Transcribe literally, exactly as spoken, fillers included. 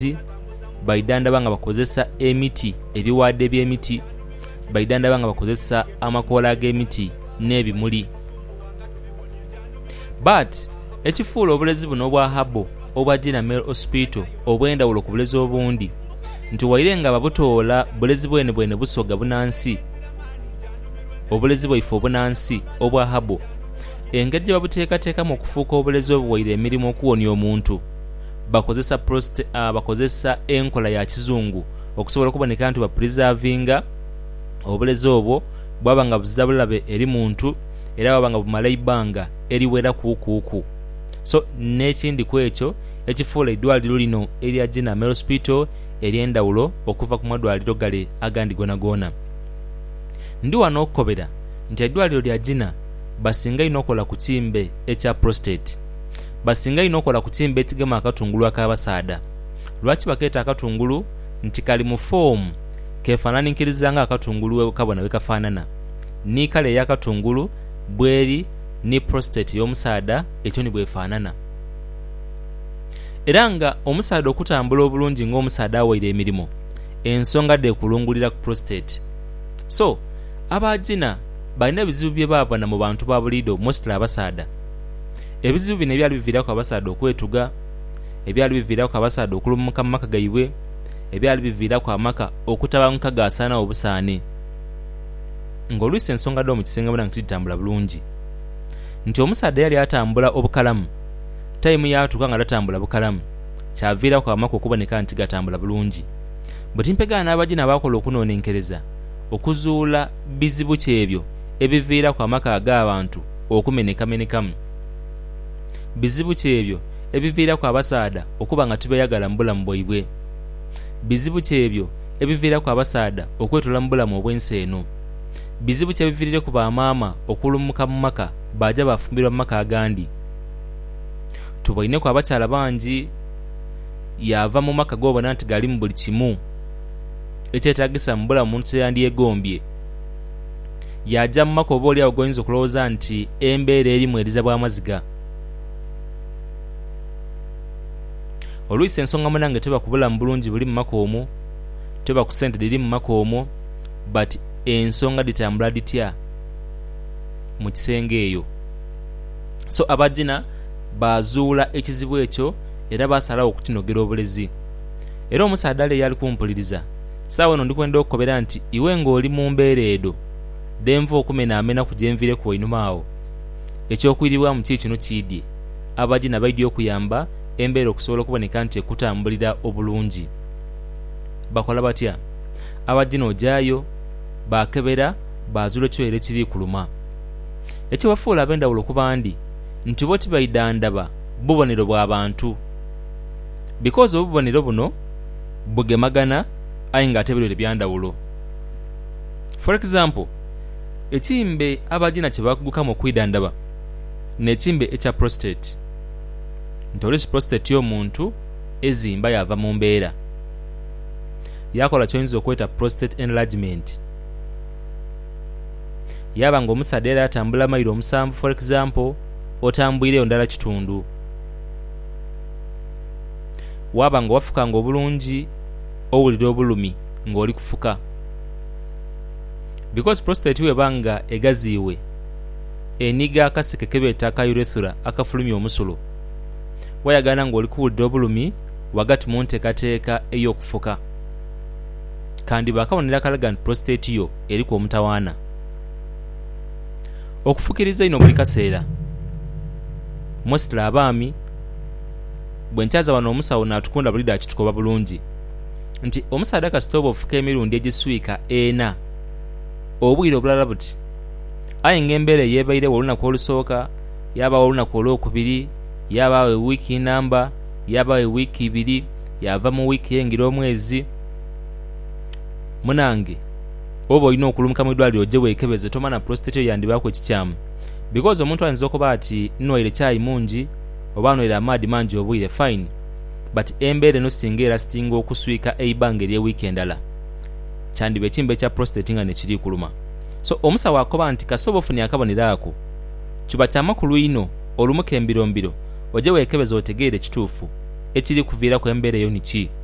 bayidandaba nga bakozesa emiti ebiwadde by'emiti bayidandaba nga bakozesa amakoola g'emiti n'ebimuli. But ekifuula obulezi buno obwa habo obwa Gina Male Hospital obw'endawulo ku bulezi obundi nti waire nga babutoola bulezi bwene bwene busoga bunansi obulezi bwaife obunansi obwa habo engeri gye babuteekateeka mu kufuuka obulezi obuwaire emirimu okuwonya omuntu bakozesa proste uh, bakozesa enkola ya kizungu okusobola okuboneka nti bapreservinga obulezi obwo bwaba nga buzza bulabe eri muntu era bwaba nga bumala ibbanga eriwera kuukuuku. So n'ekindi ku ekyo ekifuula eddwaliro lino erya Gina Male Hospital ery'endawulo okuva ku madwaliro gale agandi gona gona. Ndi wano okukobera nti eddwaliro lya Gina basinga ino okola ku kimbe ekya prostate basinga ino okola ku kimbe ekigema akatungulu ak'abasaada. Lwaki bakeeta akatungulu? Nti kali mu foomu kefaananinkiriza nga akatungulu kabona bekafaanana ni kale ey'akatungulu bweri ni prostate y'omusaada ekyo ni bwefaanana. Era nga omusaada okutambula obulungi ng'omusaada awaire emirimu ensonga de kulungulira ku prostate. So aba Gina balina ebizibu bye baabona mu bantu ba buliido mostly abasaada. Ebizibu bino ebyali biviirako abasaada okwetuga, ebyali biviirako abasaada okulumuka mu maka gaibwe, ebyali biviirako amaka okutabanguka gaasaana obusaane. Ng'oluusi ensonga ddo mu kisenge buna nti zitambula bulungi nti omusaada yali atambula obukalamu tayimu yaatuka nga tatambula bukalamu kyaviirako amaka okuboneka nti gatambula bulungi. Bwe timpegaana n'abagina baakola okunoonenkereza okuzuula bizibu kyebyo ebiviirako amaka ag'abantu okumenekamenekamu, bizibu kyebyo ebiviirako abasaada okuba nga tibeeyagala mu bulamu bwaibwe, bizibu kyebyo ebiviirako abasaada okwetula mu bulamu obw'ensi eno, bizibu kyebiviirire ku bamaama okulumuka mu maka bajja bafumbirwa mu maka agandi. Tubaineko abakyala bangi yava mu maka gobona nti gali mu buli kimu ekyetaagisa mu bulamu omuntu yandyegombye, yajja mu maka oba oli awo goyinza okulowooza nti embeera erimu eriza bw'amaziga. Oluusi ensonga munange teba ku bulamu bulungi buli mu maka omwo, teba ku ssente liri mu maka omwo, but ensonga ditambula ditya mu kisenge eyo. So aba Gina bazuula ekizibu ekyo era basalawo okukinogera obulezi. Era omusaada ali yali kumpuliriza saawa eno ndikwenda okukobera nti iwe ng'oli mu mbeera edo denva okumenaamena ku gyenvire ku wainuma awo ekyokwiribwa mu kii kino kiidye. Aba Gina baidye okuyamba embeera okusobola okuboneka nti ekutambulira obulungi. Bakola batya? Aba Gina ojaayo bakebera bazuula ekiwere kiri kuluma ekyo bafuula ab'endawulo ku bandi nti bo tibayidandaba bubonero bw'abantu because obubonero buno bugemagana ayi ng'ate birore byandawulo. For example, ekimbe aba Gina kye bakuguka mu kwidandaba n'ekimbe ekya prostate nti olwesi prostate y'omuntu ezimba yava mu mbeera yakola ky'oyinza okweta prostate enlargement. Yaba nga omusaada era atambula mayiro omusanvu for example otambwireyo ndala kitundu, waba nga wafukanga obulungi owulira obulumi ng'oli kufuka because prostate webanga egaziiwe eniga akaseke kebeeta aka urethra akafulumya omusulo wayagana ng'oli kuwulira obulumi wagati mu nteekateeka ey'okufuka kandi bakabonera kalaga nti prostate yo eri ku omutawaana. Okufukiriza ino buli kaseera mostly abaami bwe nkyaza wano omusawo n'atukunda bulida akitukoba bulungi nti omusaada kasitooba ofuka emirundi egiswika ena obwire obulala buti aye ng'embeera eyeebairewo olunaku olusooka yabaawo olunaku olwokubiri yabaawo ewiiki namba yabaawo ewiiki ibiri yava mu wiiki yengira omwezi munange oba olina okulumuka mu ddwaliro ojje weekebeze tomana prostate yo yandibaako ekikyamu because omuntu ayinza okuba ati nnoire kyayi mungi oba nnoire amaadi mangi obwire fine but embeera eno singa era sitinga okuswika eibanga ery'ewiiki endala kyandiba ekimbe ekya prostate nga nekiri kuluma. So omusawo akoba nti kasooba ofunye akabonero ako kiba kyamakulu ino olumuka embirombiro ojje weekebeze otegeere ekituufu ekiri kuviirako embeera eyo niki.